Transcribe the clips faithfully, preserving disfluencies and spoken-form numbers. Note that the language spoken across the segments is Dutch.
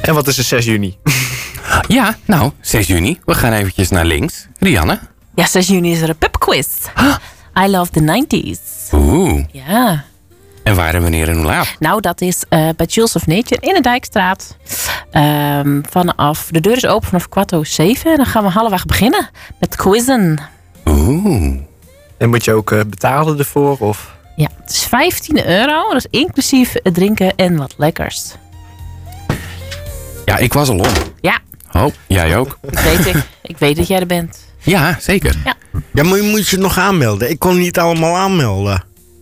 En wat is er zes juni? Ja, nou, zes juni. We gaan eventjes naar links. Rianne? Ja, zes juni is er een pubquiz. Huh? I love the nineties. Oeh. Ja. En waar en wanneer en hoe laat? Nou, dat is uh, bij Jewels of Nature in de Dijkstraat. Um, vanaf, de deur is open vanaf kwart over zeven. En dan gaan we halfweg beginnen met quizzen. Oeh. En moet je ook uh, betalen ervoor? Of? Ja, het is vijftien euro. Dat is inclusief het drinken en wat lekkers. Ja, ik was al om. Ja. Oh, jij ook? Dat weet ik. Ik weet dat jij er bent. Ja, zeker. Ja, ja maar je moet je nog aanmelden. Ik kon niet allemaal aanmelden.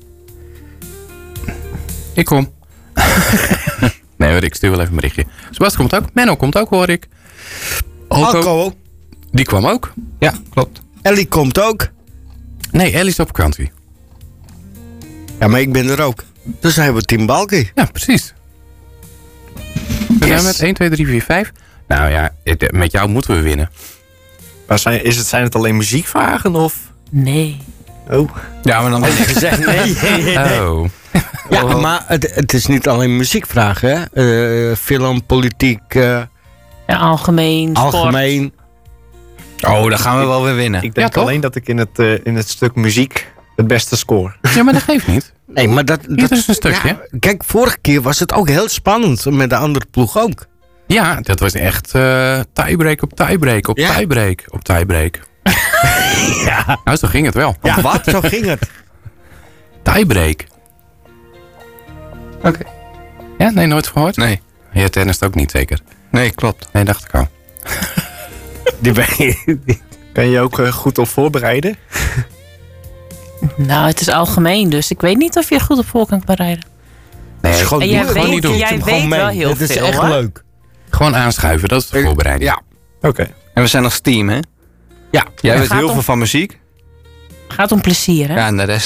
Ik kom. Nee hoor, ik stuur wel even een berichtje. Sebastian komt ook. Menno komt ook, hoor ik. Alco. Alco. Die kwam ook. Ja, klopt. Ellie komt ook. Nee, Ellie is op vakantie. Ja, maar ik ben er ook. Dus hebben we Team Balkie. Ja, precies. We zijn met één, twee, drie, vier, vijf. Nou ja, met jou moeten we winnen. Maar zijn, is het, zijn het alleen muziekvragen of? Nee. Oh. Ja, maar dan heb je gezegd nee. Oh. Ja, maar het, het is niet alleen muziekvragen, hè? Uh, film, politiek. Uh, ja, algemeen. Sport. Algemeen. Oh, dan gaan we wel weer winnen. Ik denk ja, alleen dat ik in het, uh, in het stuk muziek het beste score. Ja, maar dat geeft niet. Nee, maar dat, dat is een stukje. Ja, kijk, vorige keer was het ook heel spannend. Met de andere ploeg ook. Ja, dat was echt uh, tiebreak op tiebreak op ja. tiebreak op tiebreak. Ja. Nou, zo ging het wel. Ja, wat? Zo ging het. Tiebreak. Oké. Okay. Ja, nee, nooit gehoord? Nee. Je tennist ook niet, zeker? Nee, klopt. Nee, dacht ik al. Die ben je, die kan je ook uh, goed op voorbereiden? Nou, het is algemeen, dus ik weet niet of je er goed op voor kan bereiden. Nee, gewoon, en jij gewoon weet, niet doen. Jij weet wel heel het veel. Het is echt hoor. leuk. Gewoon aanschuiven, dat is de voorbereiding. Ja. Oké. Okay. En we zijn als team, hè? Ja. Jij weet heel om, veel van muziek. Gaat om plezier, hè? Ja, en de rest.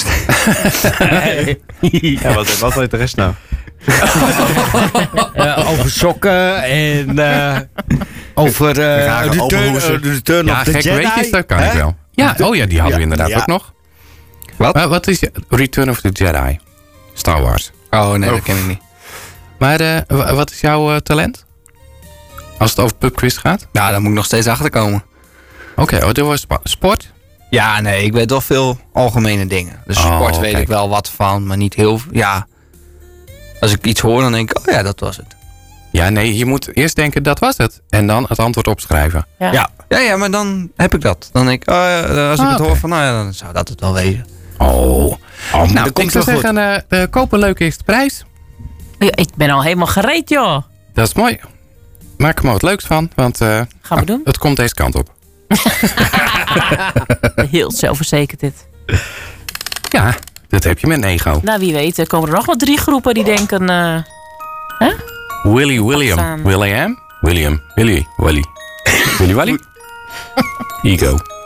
Ja, wat, wat weet de rest nou? uh, over sokken en uh, over uh, return, uh, return ja, of the gek Jedi. Weetjes, dat kan ik wel. Ja, oh ja, die hadden we inderdaad ja. ook nog. Wat? Uh, wat is Return of the Jedi? Star Wars. Oh nee, oh. dat ken ik niet. Maar uh, wat is jouw uh, talent? Als het over pubquiz gaat? Nou, daar moet ik nog steeds achter komen. Oké, okay, oh, dat was sport? Ja, nee, ik weet wel veel algemene dingen. Dus oh, sport weet kijk. ik wel wat van, maar niet heel veel. Ja, als ik iets hoor, dan denk ik, oh ja, dat was het. Ja, nee, je moet eerst denken, dat was het. En dan het antwoord opschrijven. Ja, ja, ja, ja maar dan heb ik dat. Dan denk ik, oh ja, als ik ah, het okay. hoor van, nou ja, dan zou dat het wel wezen. Oh, oh nou, komt ik zou zeggen, uh, uh, koop een leuke eerste prijs. Ja, ik ben al helemaal gereed, joh. Dat is mooi. Maak er maar wat leuks van, want uh, Gaan we nou, doen? het komt deze kant op. Heel zelfverzekerd dit. Ja, dat heb je met een ego. Nou, wie weet, er komen er nog wel drie groepen die denken... Uh, hè? Willy William. William? William. Willy. Willy. Willy Willy? Ego.